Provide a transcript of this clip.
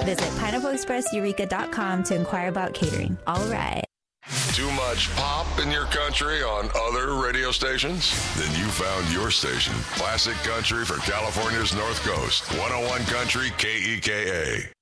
Visit pineappleexpresseureka.com to inquire about catering. All right. Too much pop in your country on other radio stations? Then you found your station. Classic Country for California's North Coast. 101 Country KEKA.